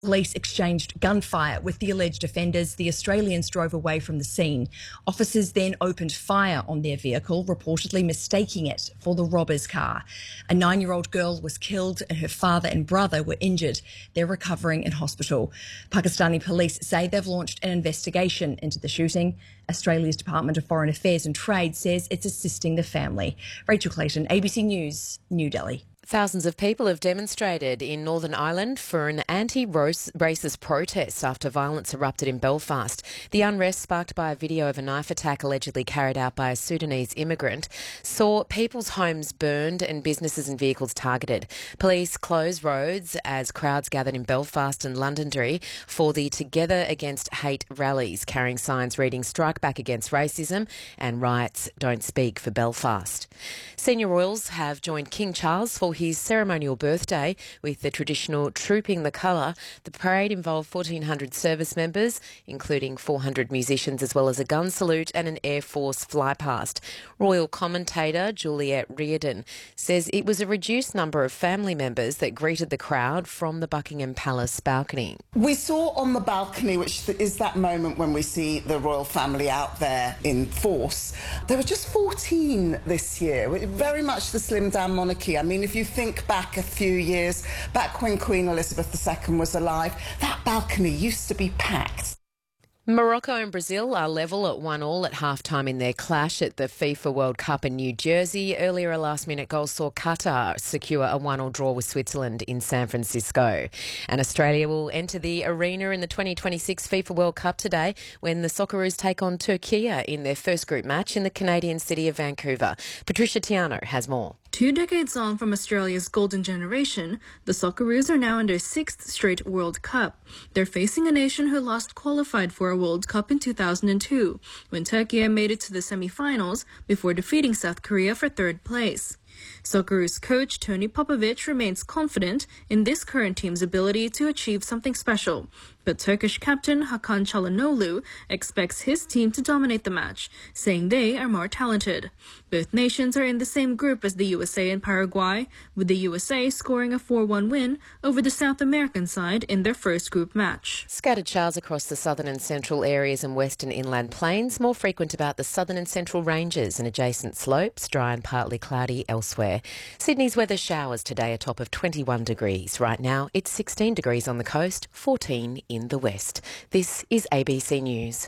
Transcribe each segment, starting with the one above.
Police exchanged gunfire with the alleged offenders. The Australians drove away from the scene. Officers then opened fire on their vehicle, reportedly mistaking it for the robber's car. A 9-year-old girl was killed and her father and brother were injured. They're recovering in hospital. Pakistani police say they've launched an investigation into the shooting. Australia's Department of Foreign Affairs and Trade says it's assisting the family. Rachel Clayton, ABC News, New Delhi. Thousands of people have demonstrated in Northern Ireland for an anti-racist protest after violence erupted in Belfast. The unrest, sparked by a video of a knife attack allegedly carried out by a Sudanese immigrant, saw people's homes burned and businesses and vehicles targeted. Police closed roads as crowds gathered in Belfast and Londonderry for the Together Against Hate rallies, carrying signs reading "Strike Back Against Racism" and "Riots Don't Speak for Belfast." Senior royals have joined King Charles for his ceremonial birthday with the traditional Trooping the Colour. The parade involved 1,400 service members, including 400 musicians, as well as a gun salute and an Air Force flypast. Royal commentator Juliet Reardon says it was a reduced number of family members that greeted the crowd from the Buckingham Palace balcony. We saw on the balcony, which is that moment when we see the royal family out there in force, there were just 14 this year, very much the slimmed down monarchy. I mean, if you think back a few years, back when Queen Elizabeth II was alive, that balcony used to be packed. Morocco and Brazil are level at 1-1 at half-time in their clash at the FIFA World Cup in New Jersey. Earlier, a last-minute goal saw Qatar secure a 1-1 draw with Switzerland in San Francisco. And Australia will enter the arena in the 2026 FIFA World Cup today when the Socceroos take on Turkey in their first group match in the Canadian city of Vancouver. Patricia Tiano has more. 2 decades on from Australia's golden generation, the Socceroos are now in their 6th straight World Cup. They're facing a nation who last qualified for a World Cup in 2002, when Turkey made it to the semi-finals before defeating South Korea for 3rd place. Socceroos coach Tony Popovic remains confident in this current team's ability to achieve something special, but Turkish captain Hakan Çalhanoğlu expects his team to dominate the match, saying they are more talented. Both nations are in the same group as the USA and Paraguay, with the USA scoring a 4-1 win over the South American side in their first group match. Scattered showers across the southern and central areas and western inland plains, more frequent about the southern and central ranges and adjacent slopes, dry and partly cloudy elsewhere. Sydney's weather showers today, a top of 21 degrees. Right now, it's 16 degrees on the coast, 14 in the west. This is ABC News.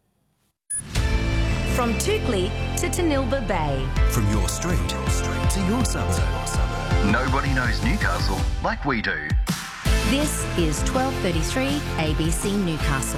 From Toukley to Tanilba Bay. From your street to your suburb. Nobody knows Newcastle like we do. This is 12:33 ABC Newcastle.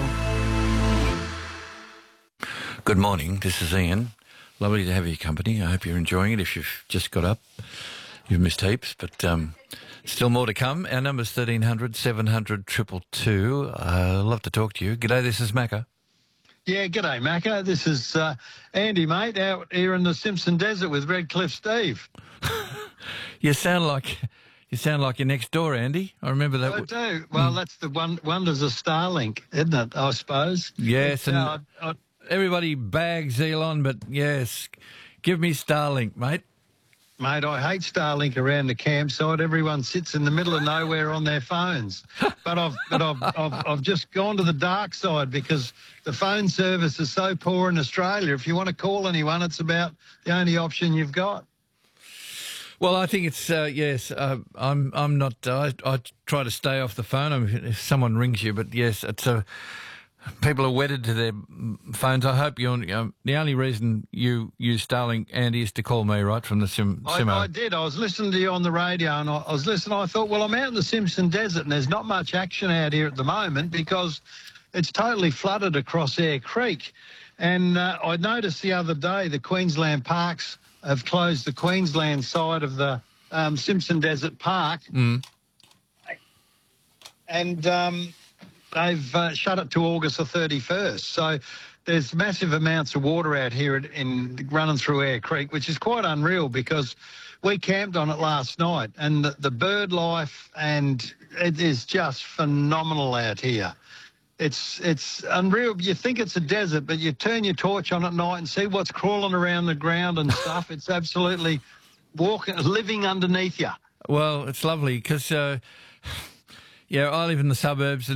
Good morning, this is Ian. Lovely to have your company. I hope you're enjoying it. If you've just got up, you've missed heaps, but still more to come. Our number's 1300 700 222. I'd love to talk to you. G'day, this is Macca. Yeah, g'day, Macca. This is Andy, mate, out here in the Simpson Desert with Redcliffe Steve. You sound like you're next door, Andy. I remember that. I do. Well, that's the wonders of Starlink, isn't it, I suppose? Yes, and everybody bags Elon, but yes, give me Starlink, mate. Mate, I hate Starlink around the campsite. Everyone sits in the middle of nowhere on their phones. But I've just gone to the dark side because the phone service is so poor in Australia. If you want to call anyone, it's about the only option you've got. Well, I think it's yes. I'm not. I try to stay off the phone if someone rings you. But yes, it's people are wedded to their phones. I hope you're. The only reason you use Starlink, Andy, is to call me, right, from the Simo. I did. I was listening to you on the radio, and I was listening. I thought, well, I'm out in the Simpson Desert, and there's not much action out here at the moment because it's totally flooded across Eyre Creek. And I noticed the other day the Queensland Parks have closed the Queensland side of the Simpson Desert Park. And they've shut it to August the 31st. So there's massive amounts of water out here running through Eyre Creek, which is quite unreal because we camped on it last night, and the bird life, and it is just phenomenal out here. It's unreal. You think it's a desert, but you turn your torch on at night and see what's crawling around the ground and stuff. It's absolutely living underneath you. Well, it's lovely because, Yeah, I live in the suburbs.